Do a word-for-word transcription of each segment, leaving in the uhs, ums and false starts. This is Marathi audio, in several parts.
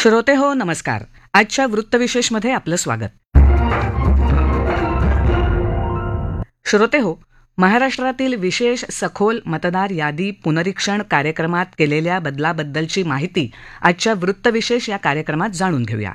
श्रोते हो नमस्कार. आजच्या वृत्तविशेषमध्ये आपलं स्वागत. श्रोते हो, महाराष्ट्रातील विशेष सखोल मतदार यादी पुनरीक्षण कार्यक्रमात केलेल्या बदलाबद्दलची माहिती आजच्या वृत्तविशेष या कार्यक्रमात जाणून घेऊया.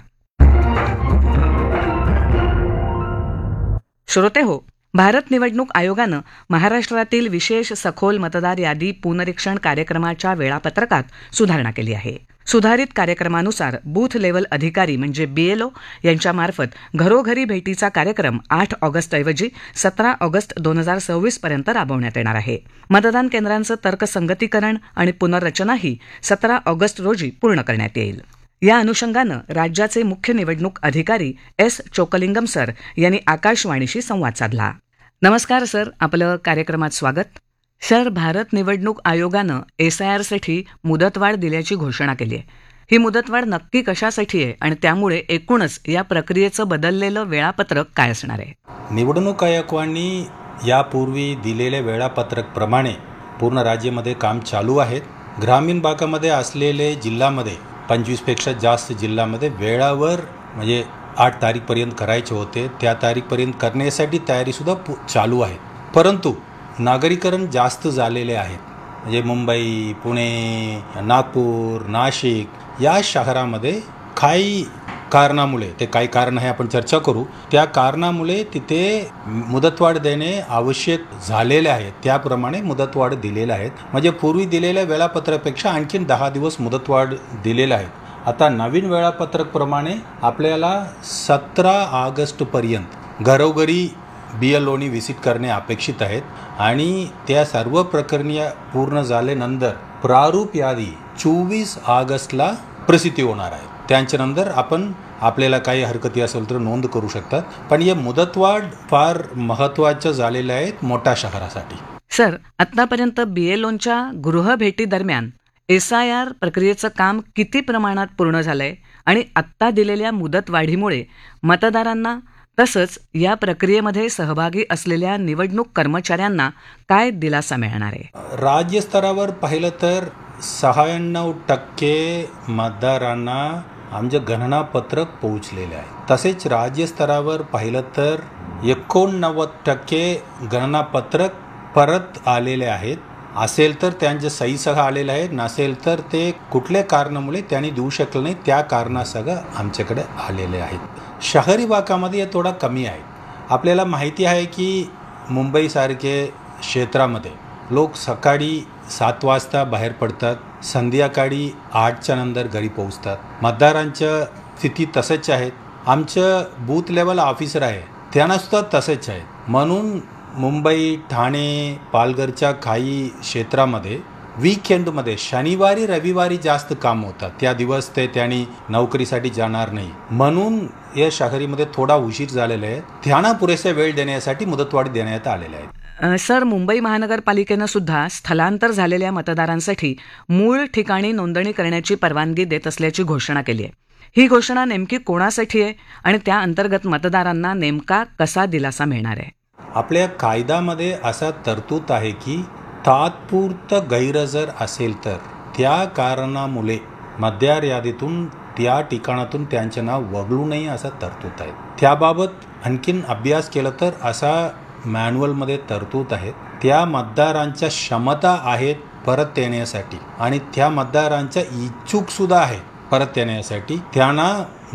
श्रोते हो, भारत निवडणूक आयोगानं महाराष्ट्रातील विशेष सखोल मतदार यादी पुनरीक्षण कार्यक्रमाच्या वेळापत्रकात सुधारणा केली आहे. सुधारित कार्यक्रमानुसार बूथ लेव्हल अधिकारी म्हणजे बीएलओ यांच्यामार्फत घरोघरी भेटीचा कार्यक्रम आठ ऑगस्टऐवजी सतरा ऑगस्ट दोन हजार सव्वीस पर्यंत राबवण्यात येणार आहे. मतदान केंद्रांचं तर्कसंगतीकरण आणि पुनर्रचनाही सतरा ऑगस्ट रोजी पूर्ण करण्यात येईल. या अनुषंगानं राज्याचे मुख्य निवडणूक अधिकारी एस चोकलिंगम सर यांनी आकाशवाणीशी संवाद साधला. नमस्कार सर, आपलं कार्यक्रमात स्वागत. सर, भारत निवडणूक आयोगानं एसआयआरसाठी मुदतवाढ दिल्याची घोषणा केली आहे. ही मुदतवाढ नक्की कशासाठी आहे आणि त्यामुळे एकूणच या प्रक्रियेचं बदललेलं वेळापत्रक काय असणार आहे? निवडणूक आयोगाने यापूर्वी दिलेल्या वेळापत्रकप्रमाणे पूर्ण राज्यामध्ये काम चालू आहे. ग्रामीण भागामध्ये असलेले जिल्ह्यामध्ये पंचवीसपेक्षा जास्त जिल्ह्यामध्ये वेळावर म्हणजे आठ तारीखपर्यंत करायचे होते. त्या तारीखपर्यंत करण्यासाठी तयारीसुद्धा चालू आहे. परंतु नागरीकरण जास्त झालेले आहेत. म्हणजे मुंबई, पुणे, नागपूर, नाशिक या शहरामध्ये काही कारणामुळे, ते काही कारण आहे आपण चर्चा करू, त्या कारणामुळे तिथे मुदतवाढ देणे आवश्यक झालेले आहे. त्याप्रमाणे मुदतवाढ दिलेले आहेत. म्हणजे पूर्वी दिलेल्या वेळापत्रकापेक्षा आणखीन दहा दिवस मुदतवाढ दिलेले आहेत. आता नवीन वेळापत्रकप्रमाणे आपल्याला सतरा ऑगस्टपर्यंत घरोघरी बी एल ओनी व्हिजिट करणे अपेक्षित आहेत आणि त्या सर्व प्रक्रिया पूर्ण झाल्यानंतर प्रारूप यादी चोवीस ऑगस्टला प्रसिद्धी होणार आहे. त्यांच्यानंतर आपण आपल्याला काही हरकती असेल तर नोंद करू शकतात. पण हे मुदतवाढ फार महत्त्वाचं झालेलं आहे मोठ्या शहरासाठी. सर, आतापर्यंत बीएलओंच्या गृहभेटी दरम्यान एस आय आर प्रक्रियेचं काम किती प्रमाणात पूर्ण झालंय आणि आत्ता दिलेल्या मुदतवाढीमुळे मतदारांना तसंच या प्रक्रियेमध्ये सहभागी असलेल्या निवडणूक कर्मचाऱ्यांना काय दिलासा मिळणार आहे? राज्यस्तरावर पाहिलं तर शहाण्णव टक्के मतदारांना आमचे गणनापत्रक पोहोचलेले आहे. तसेच राज्यस्तरावर पाहिलं तर एकोणनव्वद टक्के गणनापत्रक परत आलेले आहेत. असेल तर त्यांच्या सहीसह आलेले आहेत, नसेल तर ते कुठल्या कारणामुळे त्यांनी देऊ शकले नाही त्या कारणासह आमच्याकडे आलेले आहेत. शहरी भागामध्ये हे थोडा कमी आहे. आपल्याला माहिती आहे की मुंबईसारखे क्षेत्रामध्ये लोक सकाळी सात वाजता बाहेर पडतात, संध्याकाळी आठच्या नंतर घरी पोहोचतात. मतदारांच्या स्थिती तसंच आहेत. आमचं बूथ लेवल ऑफिसर आहे त्यांनासुद्धा तसेच आहे. म्हणून मुंबई, ठाणे, पालघरच्या काही क्षेत्रामध्ये वीकेंडमध्ये शनिवारी रविवारी जास्त काम होतात. त्या दिवस ते त्यांनी नोकरीसाठी जाणार नाही. म्हणून या शहरीमध्ये थोडा उशीर झालेला आहे. त्यांना पुरेसा वेळ देण्यासाठी मुदतवाढ देण्यात आलेले आहे. सर, मुंबई महानगरपालिकेनं सुद्धा स्थलांतर झालेल्या मतदारांसाठी मूळ ठिकाणी नोंदणी करण्याची परवानगी देत असल्याची घोषणा केली आहे. ही घोषणा नेमकी कोणासाठी आहे आणि त्या अंतर्गत मतदारांना नेमका कसा दिलासा मिळणार आहे? आपल्या कायद्यामध्ये असा तरतूद आहे की तात्पुरतं गैरहजर असेल तर त्या कारणामुळे मतदार यादीतून त्या ठिकाणातून त्यांचे नाव वगळू नये असा तरतूद आहे. त्याबाबत आणखीन अभ्यास केला तर असा मॅन्युअलमध्ये तरतूद आहे. त्या मतदारांच्या क्षमता आहेत परत येण्यासाठी आणि त्या मतदारांच्या इच्छुकसुद्धा आहेत परत येण्यासाठी. त्यांना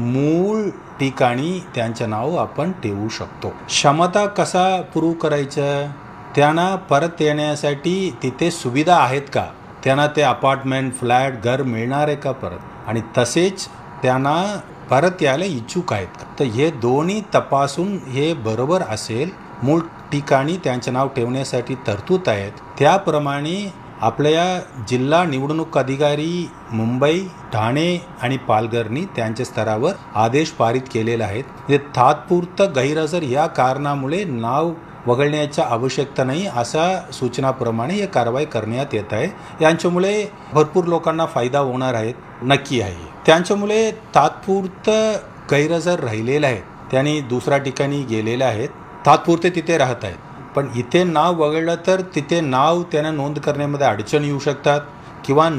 मूळ ठिकाणी त्यांचं नाव आपण ठेवू शकतो. क्षमता कसा प्रूव्ह करायचं? त्यांना परत येण्यासाठी तिथे सुविधा आहेत का? त्यांना ते अपार्टमेंट, फ्लॅट, घर मिळणार आहे का परत? आणि तसेच त्यांना परत यायला इच्छुक आहेत का? तर हे दोन्ही तपासून हे बरोबर असेल, मूळ ठिकाणी त्यांचं नाव ठेवण्यासाठी तरतूद आहेत. त्याप्रमाणे आपल्या जिल्हा निवडणूक अधिकारी मुंबई, ठाणे आणि पालघरनी त्यांच्या स्तरावर आदेश पारित केलेले आहेत. म्हणजे तात्पुरतं गैरहजर या कारणामुळे नाव वगळण्याची आवश्यकता नाही अशा सूचनाप्रमाणे ही कारवाई करण्यात येत आहे. यांच्यामुळे भरपूर लोकांना फायदा होणार आहे, नक्की आहे. त्यांच्यामुळे तात्पुरतं गैरहजर राहिलेले आहेत, त्यांनी दुसऱ्या ठिकाणी गेलेले आहेत, तात्पुरते तिथे राहत आहेत. पण इथे नाव वगळलं तर तिथे नाव त्यांना नोंद करण्यामध्ये अडचण येऊ शकतात किंवा